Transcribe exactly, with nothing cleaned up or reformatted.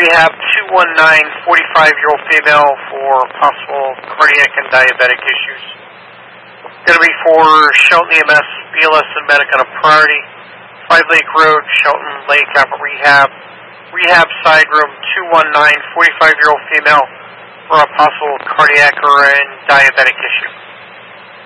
rehab two one nine, forty-five-year-old female for possible cardiac and diabetic issues. Going to be for Shelton E M S, B L S, and Medic on a priority. Five Lake Road, Shelton Lake, Apple Rehab. Rehab side room two one nine, forty-five-year-old female for a possible cardiac or and diabetic issue.